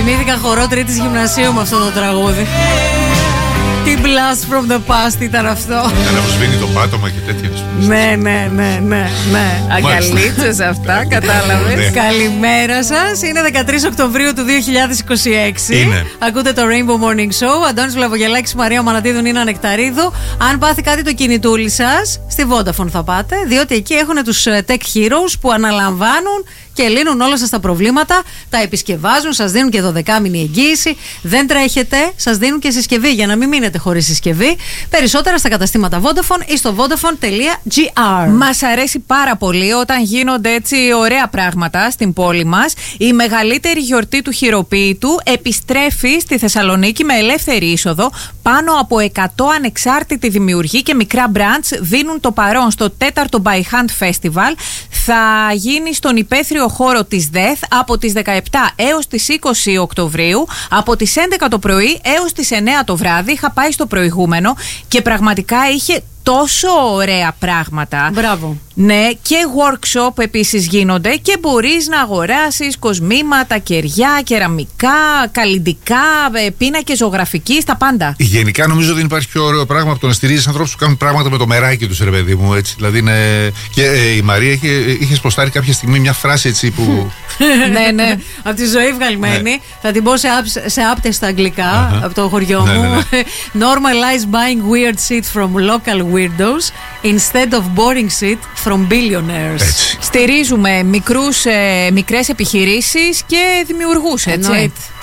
Θυμήθηκα χορό τρίτης γυμνασίου με αυτό το τραγούδι. Τι blast from the past ήταν αυτό. Να μου σβήνει το πάτωμα και τέτοια. Ναι. Αγκαλίτσες αυτά, κατάλαβες. Καλημέρα σας. Είναι 13 Οκτωβρίου του 2026. Είναι. Ακούτε το Rainbow Morning Show. Αντώνης Βλαβογελάκης, Μαρία Μανατίδου, Νίνα Νεκταρίδου. Αν πάθει κάτι το κινητούλι σας, στη Vodafone θα πάτε, διότι εκεί έχουν τους Tech Heroes που αναλαμβάνουν και λύνουν όλα σας τα προβλήματα, τα επισκευάζουν, σας δίνουν και 12μηνη εγγύηση. Δεν τρέχετε, σας δίνουν και συσκευή για να μην μείνετε χωρίς συσκευή. Περισσότερα στα καταστήματα Vodafone ή στο vodafone.gr. Μας αρέσει πάρα πολύ όταν γίνονται έτσι ωραία πράγματα στην πόλη μας. Η μεγαλύτερη γιορτή του χειροποίητου επιστρέφει στη Θεσσαλονίκη με ελεύθερη είσοδο. Πάνω από 100 ανεξάρτητοι δημιουργοί και μικρά brands δίνουν το παρόν στο 4ο By Hand Festival. Θα γίνει στον υπαίθριο χώρο της ΔΕΘ από τις 17 έως τις 20 Οκτωβρίου, από τις 11 το πρωί έως τις 9 το βράδυ. Είχα πάει στο προηγούμενο και πραγματικά είχε τόσο ωραία πράγματα. Μπράβο. Ναι, και workshop επίσης γίνονται και μπορείς να αγοράσεις κοσμήματα, κεριά, κεραμικά, καλλυντικά, πίνακες ζωγραφικής, τα πάντα. Γενικά νομίζω ότι δεν υπάρχει πιο ωραίο πράγμα από το να στηρίζεις ανθρώπους που κάνουν πράγματα με το μεράκι τους, ρε παιδί μου. Έτσι. Δηλαδή είναι... Και η Μαρία είχε ποστάρει κάποια στιγμή μια φράση έτσι που. Ναι. Από τη ζωή βγαλμένη. Θα την πω σε άπτες στα αγγλικά από το χωριό μου. Normalize buying weird shit from local weirdos instead of boring shit from billionaires. Έτσι. Στηρίζουμε μικρές επιχειρήσεις και δημιουργούς, έτσι. Εννοείται.